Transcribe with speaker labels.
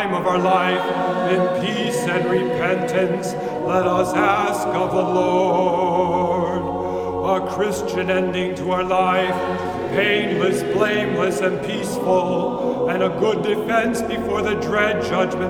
Speaker 1: Of our life, in peace and repentance, let us ask of the Lord. A Christian ending to our life, painless, blameless, and peaceful, and a good defense before the dread judgment